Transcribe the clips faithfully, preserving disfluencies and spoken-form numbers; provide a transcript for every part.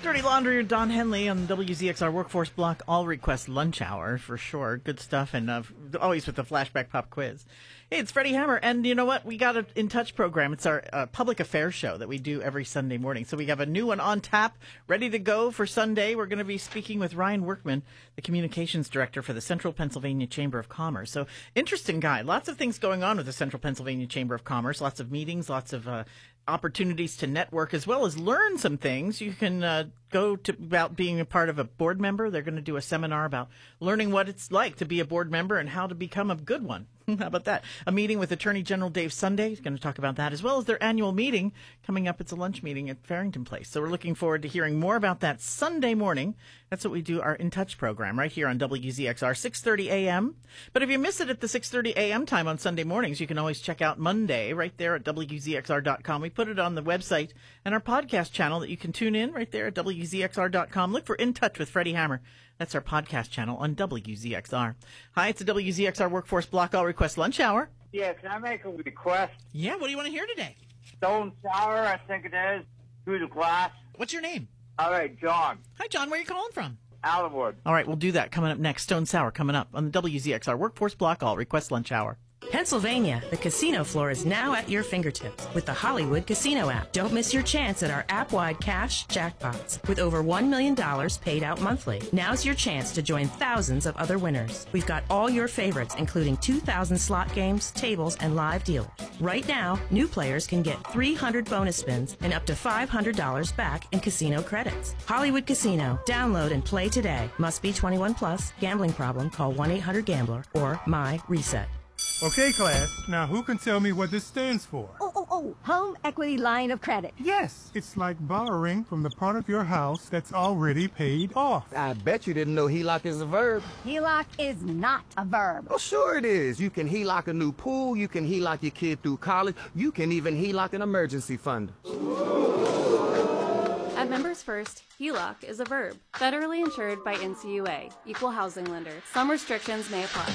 Dirty Laundry with Don Henley on W Z X R Workforce Block All Request Lunch Hour, for sure. Good stuff, and uh, always with the flashback pop quiz. Hey, it's Freddie Hammer, and you know what? We got an In Touch program. It's our uh, public affairs show that we do every Sunday morning. So we have a new one on tap, ready to go for Sunday. We're going to be speaking with Ryan Workman, the communications director for the Central Pennsylvania Chamber of Commerce. So interesting guy. Lots of things going on with the Central Pennsylvania Chamber of Commerce. Lots of meetings, lots of uh, opportunities to network, as well as learn some things. You can uh, go to about being a part of a board member. They're going to do a seminar about learning what it's like to be a board member and how to become a good one. How about that? A meeting with Attorney General Dave Sunday. He's going to talk about that, as well as their annual meeting coming up. It's a lunch meeting at Farrington Place. So we're looking forward to hearing more about that Sunday morning. That's what we do, our In Touch program, right here on W Z X R, six thirty a.m. But if you miss it at the six thirty a.m. time on Sunday mornings, you can always check out Monday right there at W Z X R dot com. We put it on the website and our podcast channel that you can tune in right there at W Z X R dot com. Look for In Touch with Freddie Hammer. That's our podcast channel on W Z X R. Hi, it's the W Z X R Workforce Block All Request Lunch Hour. Yeah, can I make a request? Yeah, what do you want to hear today? Stone Sour, I think it is. Through the glass. What's your name? All right, John. Hi, John. Where are you calling from? Allenwood. All right, we'll do that coming up next. Stone Sour coming up on the W Z X R Workforce Block All Request Lunch Hour. Pennsylvania, the casino floor is now at your fingertips with the Hollywood Casino app. Don't miss your chance at our app-wide cash jackpots with over one million dollars paid out monthly. Now's your chance to join thousands of other winners. We've got all your favorites, including two thousand slot games, tables, and live dealers. Right now, new players can get three hundred bonus spins and up to five hundred dollars back in casino credits. Hollywood Casino. Download and play today. Must be twenty-one plus. Gambling problem? Call one eight hundred gambler or My Reset. Okay, class. Now, who can tell me what this stands for? Oh, oh, oh, Home Equity Line of Credit. Yes, it's like borrowing from the part of your house that's already paid off. I bet you didn't know H E L O C is a verb. H E L O C is not a verb. Oh, sure it is. You can H E L O C a new pool, you can H E L O C your kid through college, you can even H E L O C an emergency fund. At Members First, H E L O C is a verb, federally insured by N C U A, Equal Housing Lender. Some restrictions may apply.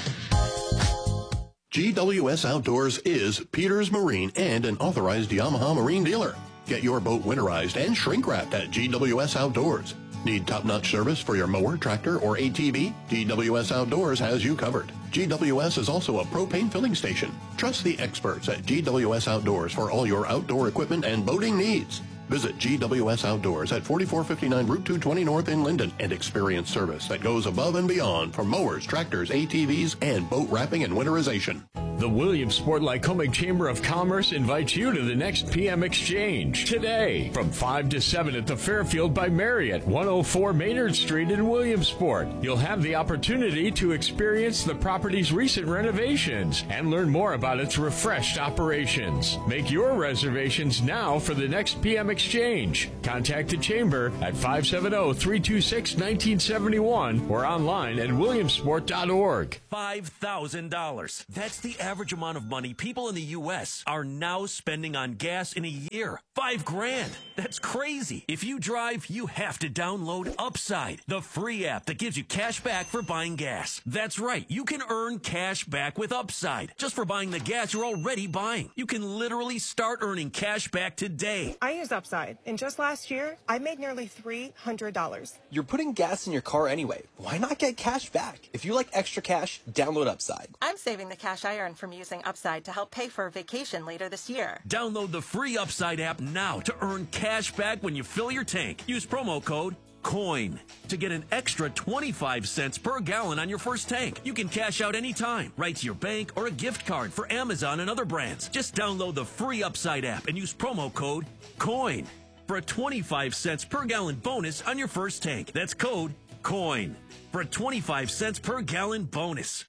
G W S Outdoors is Peters Marine and an authorized Yamaha Marine dealer. Get your boat winterized and shrink wrapped at G W S Outdoors. Need top-notch service for your mower, tractor, or A T V? G W S Outdoors has you covered. G W S is also a propane filling station. Trust the experts at G W S Outdoors for all your outdoor equipment and boating needs. Visit G W S Outdoors at forty-four fifty-nine Route two twenty North in Linden and experience service that goes above and beyond for mowers, tractors, A T Vs, and boat wrapping and winterization. The Williamsport Lycoming Chamber of Commerce invites you to the next P M Exchange today from five to seven at the Fairfield by Marriott, one oh four Maynard Street in Williamsport. You'll have the opportunity to experience the property's recent renovations and learn more about its refreshed operations. Make your reservations now for the next P M Exchange. Contact the Chamber at five seven zero, three two six, one nine seven one or online at williamsport dot org. five thousand dollars. That's the average amount of money people in the U S are now spending on gas in a year. Five grand. That's crazy. If you drive, you have to download Upside, the free app that gives you cash back for buying gas. That's right. You can earn cash back with Upside just for buying the gas you're already buying. You can literally start earning cash back today. I use Upside, and just last year, I made nearly three hundred dollars. You're putting gas in your car anyway. Why not get cash back? If you like extra cash, download Upside. I'm saving the cash I earn from using Upside to help pay for a vacation later this year. Download the free Upside app now to earn cash back when you fill your tank. Use promo code COIN to get an extra twenty-five cents per gallon on your first tank. You can cash out anytime, right to your bank or a gift card for Amazon and other brands. Just download the free Upside app and use promo code COIN for a twenty-five cents per gallon bonus on your first tank. That's code COIN for a twenty-five cents per gallon bonus.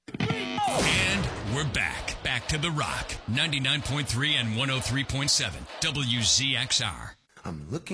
And we're back. Back to The Rock. ninety-nine point three and one oh three point seven W Z X R. I'm looking